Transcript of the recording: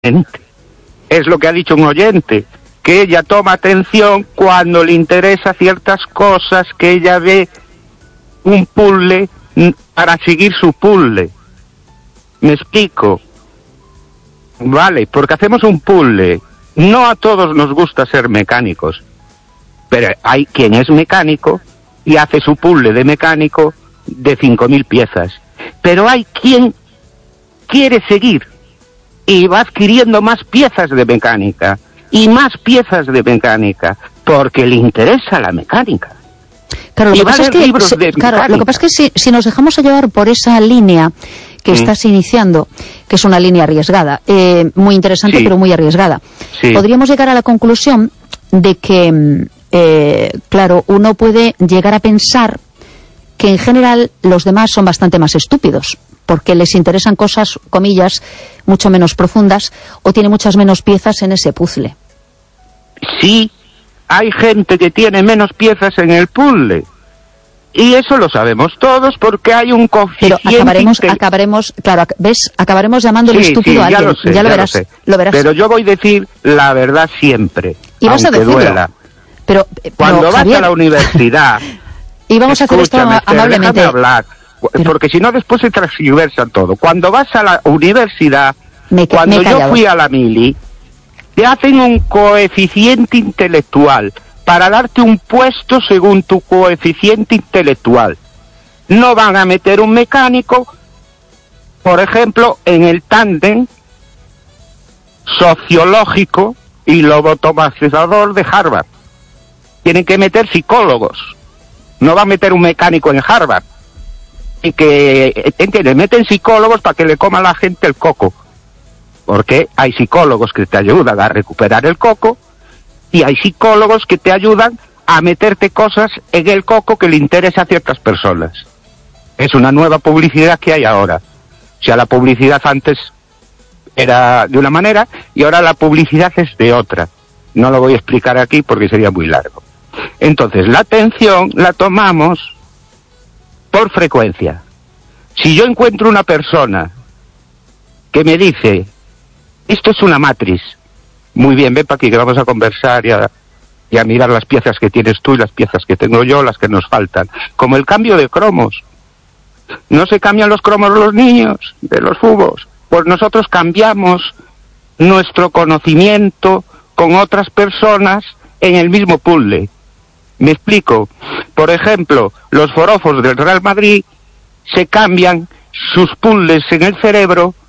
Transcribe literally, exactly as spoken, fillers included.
Es lo que ha dicho un oyente, que ella toma atención cuando le interesa ciertas cosas, que ella ve un puzzle para seguir su puzzle. ¿Me explico? Vale, porque hacemos un puzzle. No a todos nos gusta ser mecánicos, pero hay quien es mecánico y hace su puzzle de mecánico de cinco mil piezas. Pero hay quien quiere seguir y va adquiriendo más piezas de mecánica y más piezas de mecánica porque le interesa la mecánica. Claro, lo que pasa es que, se, claro, lo que pasa es que si, si nos dejamos llevar por esa línea que mm. estás iniciando, que es una línea arriesgada, eh, muy interesante, sí, pero muy arriesgada, sí, podríamos llegar a la conclusión de que, eh, claro, uno puede llegar a pensar que en general los demás son bastante más estúpidos, porque les interesan cosas, comillas, mucho menos profundas, o tiene muchas menos piezas en ese puzzle. Sí, hay gente que tiene menos piezas en el puzzle. Y eso lo sabemos todos porque hay un coeficiente... Pero acabaremos, que... acabaremos, claro, ¿ves? Acabaremos llamándole sí, estúpido sí, a alguien. Ya lo, sé, ya lo ya verás, lo, sé. lo verás. Pero yo voy a decir la verdad siempre, y vas aunque a decirlo. duela. Pero, pero, Cuando vas Javier... a la universidad... y vamos a hacer esto amablemente. Déjame hablar, pero... porque si no después se transgiversa todo. Cuando vas a la universidad, me, cuando me yo fui a la mili, te hacen un coeficiente intelectual para darte un puesto según tu coeficiente intelectual. No van a meter un mecánico, por ejemplo, en el tándem sociológico y lobotomizador de Harvard. Tienen que meter psicólogos. No va a meter un mecánico en Harvard. Y que, ¿entiendes? Meten psicólogos para que le coma a la gente el coco. Porque hay psicólogos que te ayudan a recuperar el coco y hay psicólogos que te ayudan a meterte cosas en el coco que le interesa a ciertas personas. Es una nueva publicidad que hay ahora. O sea, la publicidad antes era de una manera y ahora la publicidad es de otra. No lo voy a explicar aquí porque sería muy largo. Entonces, la atención la tomamos por frecuencia. Si yo encuentro una persona que me dice, esto es una matriz, muy bien, ven para aquí que vamos a conversar y a, y a mirar las piezas que tienes tú y las piezas que tengo yo, las que nos faltan. Como el cambio de cromos. No se cambian los cromos de los niños, de los fubos. Pues nosotros cambiamos nuestro conocimiento con otras personas en el mismo puzzle. Me explico. Por ejemplo, los forofos del Real Madrid se cambian sus puzzles en el cerebro